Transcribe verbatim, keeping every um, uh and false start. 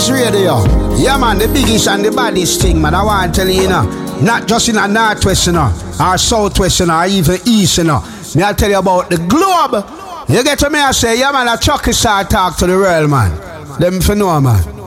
Radio. Yeah, man, the biggest and the baddest thing, man. I want to tell you, you know, not just in the northwest, you know, or southwest, you know, or even east, you know. Me I tell you about the globe. You get to me, I say, yeah, man, a Chucky star talk to the world, man. Them for know, man.